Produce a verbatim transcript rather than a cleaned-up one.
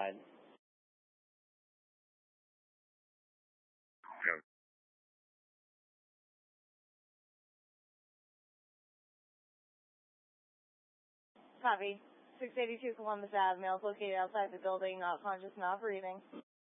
outside. Yeah. Copy. six eighty-two Columbus Avenue, males located outside the building, not conscious, not breathing.